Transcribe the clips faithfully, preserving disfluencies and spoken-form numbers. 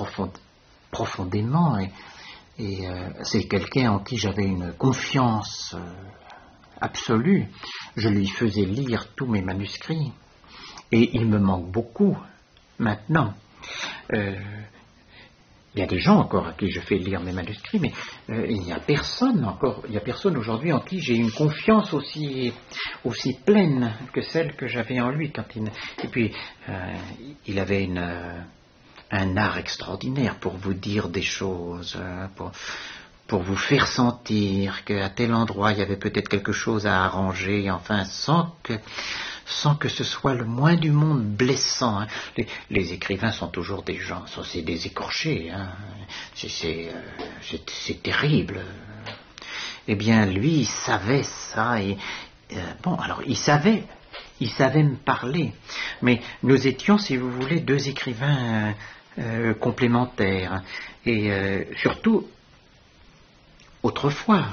profond, profondément, et, et euh, c'est quelqu'un en qui j'avais une confiance euh, absolue. Je lui faisais lire tous mes manuscrits, et il me manque beaucoup maintenant. Euh, il y a des gens encore à qui je fais lire mes manuscrits, mais euh, il n'y a personne encore, il n'y a personne aujourd'hui en qui j'ai une confiance aussi, aussi pleine que celle que j'avais en lui. Quand il, et puis, euh, il avait une, euh, un art extraordinaire pour vous dire des choses, euh, pour, pour vous faire sentir qu'à tel endroit il y avait peut-être quelque chose à arranger, enfin, sans que... sans que ce soit le moins du monde blessant. Hein. Les, les écrivains sont toujours des gens, c'est des écorchés, hein. c'est euh, terrible. Eh bien, lui, il savait ça, et euh, bon, alors, il savait, il savait me parler, mais nous étions, si vous voulez, deux écrivains euh, complémentaires, et euh, surtout, autrefois,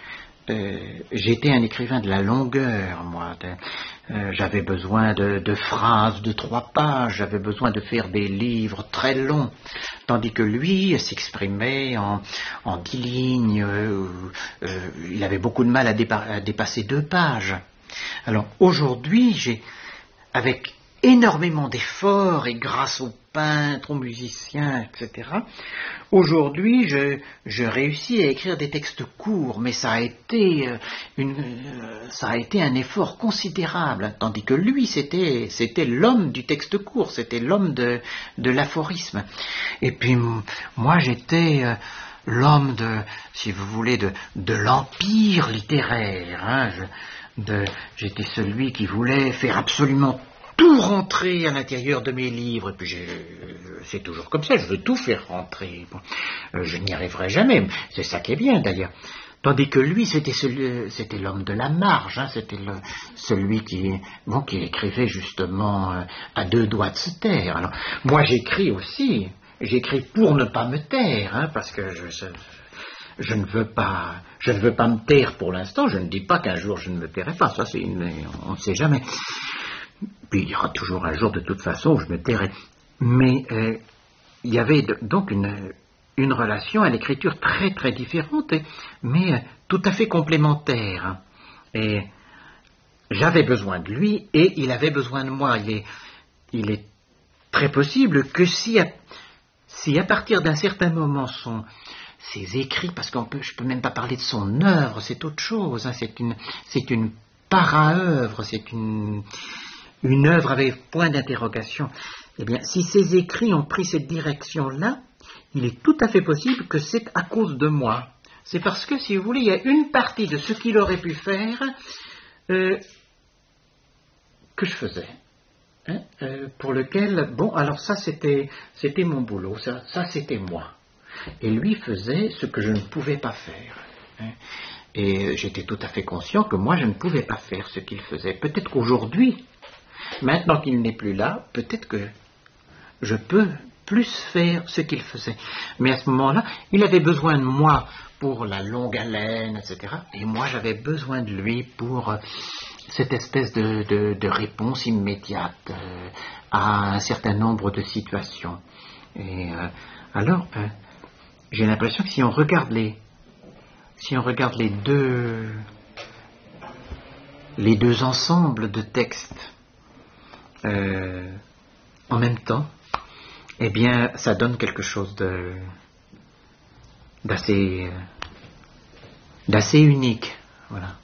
Euh, j'étais un écrivain de la longueur, moi. Euh, j'avais besoin de, de phrases de trois pages, j'avais besoin de faire des livres très longs, tandis que lui s'exprimait en, en dix lignes. Euh, euh, il avait beaucoup de mal à, dépa à dépasser deux pages. Alors aujourd'hui, j'ai, avec énormément d'efforts et grâce aux peintres, aux musiciens, et cetera, aujourd'hui, je, je réussis à écrire des textes courts, mais ça a été, une, ça a été un effort considérable, tandis que lui, c'était, c'était l'homme du texte court, c'était l'homme de, de l'aphorisme. Et puis, moi, j'étais l'homme de, si vous voulez, de, de l'empire littéraire. Hein, je, j'étais celui qui voulait faire absolument tout rentrer à l'intérieur de mes livres, et puis c'est toujours comme ça, je veux tout faire rentrer. Bon, euh, je n'y arriverai jamais, c'est ça qui est bien d'ailleurs. Tandis que lui, c'était c'était l'homme de la marge, hein, c'était le, celui qui, bon, qui écrivait justement euh, à deux doigts de se taire. Alors, moi j'écris aussi, j'écris pour ne pas me taire, hein, parce que je, je, je ne veux pas, je ne veux pas me taire pour l'instant, je ne dis pas qu'un jour je ne me tairai pas, ça c'est une, on ne sait jamais. Puis il y aura toujours un jour de toute façon où je me tairai. Mais euh, il y avait de, donc une, une relation à l'écriture très très différente, et, mais euh, tout à fait complémentaire. Et j'avais besoin de lui et il avait besoin de moi. Il est, il est très possible que si à, si à partir d'un certain moment son, ses écrits, parce qu'on peut, je ne peux même pas parler de son œuvre, c'est autre chose, hein, c'est une, c'est une para-œuvre, c'est une... une œuvre avec point d'interrogation, eh bien, si ces écrits ont pris cette direction-là, il est tout à fait possible que c'est à cause de moi. C'est parce que, si vous voulez, il y a une partie de ce qu'il aurait pu faire euh, que je faisais. Hein, euh, pour lequel, bon, alors ça, c'était c'était mon boulot, ça, ça c'était moi. Et lui faisait ce que je ne pouvais pas faire. Hein. Et j'étais tout à fait conscient que moi, je ne pouvais pas faire ce qu'il faisait. Peut-être qu'aujourd'hui, maintenant qu'il n'est plus là, peut-être que je peux plus faire ce qu'il faisait. Mais à ce moment-là, il avait besoin de moi pour la longue haleine, et cetera. Et moi, j'avais besoin de lui pour cette espèce de, de, de réponse immédiate euh, à un certain nombre de situations. Et euh, alors, euh, j'ai l'impression que si on regarde les, si on regarde les deux, les deux ensembles de textes, Euh, en même temps, eh bien, ça donne quelque chose de d'assez d'assez unique, voilà.